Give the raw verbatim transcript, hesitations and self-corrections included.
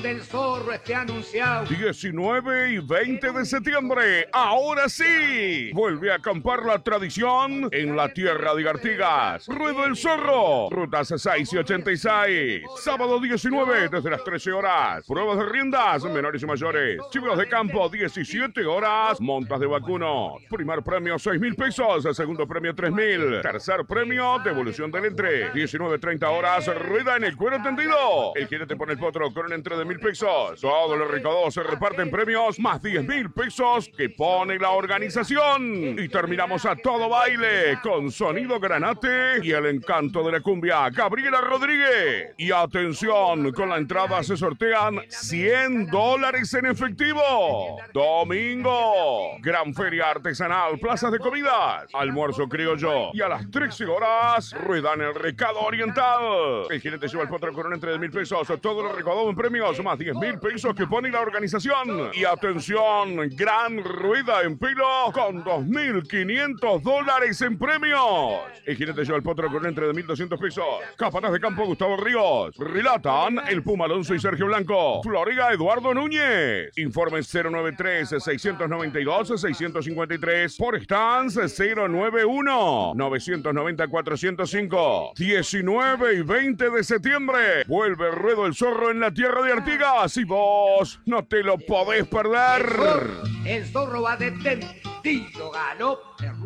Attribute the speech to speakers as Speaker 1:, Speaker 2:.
Speaker 1: del zorro esté anunciado.
Speaker 2: diecinueve y veinte de septiembre, ahora sí, vuelve a acampar la tradición en la tierra de Artigas. Ruedo del Zorro, rutas seis y ochenta y seis. Sábado diecinueve, desde las trece horas. Pruebas de riendas, menores y mayores. Chivos de campo, diecisiete horas. Montas de vacunos. Primer premio, seis mil pesos. Segundo premio, tres mil. Tercer premio, devolución del entre. diecinueve treinta horas, rueda en el cuero tendido. El jinete pone el potro con un entre de mil pesos. Todos los recaudados se reparten premios, más diez mil pesos que pone la organización. Y terminamos a todo baile con sonido granate y el encanto de la cumbia, Gabriela Rodríguez. Y atención, con la entrada se sortean cien dólares en efectivo. Domingo, gran feria artesanal, plazas de comidas, almuerzo criollo. Y a las trece horas, rueda en el recado oriental. El jinete lleva el potro con un entre de mil pesos. Todo lo recaudado en premios, más diez mil pesos que pone la organización. Y atención, gran rueda en pilo con dos mil quinientos dólares en premios. El jinete lleva el potro con un entre de mil doscientos pesos. Capataz de campo, Gustavo Ríos. Relatan el Puma Alonso y Sergio Blanco. Floriga, Eduardo Núñez. Informe cero nueve tres, seis nueve dos, seis cinco tres. Por Stans cero nueve uno, nueve nueve cero, cuatro cero cinco. diecinueve y veinte de septiembre. Vuelve el Ruedo del Zorro en la tierra de Artigas. Y vos no te lo podés perder.
Speaker 1: El zorro, el zorro va de tendido, ganó.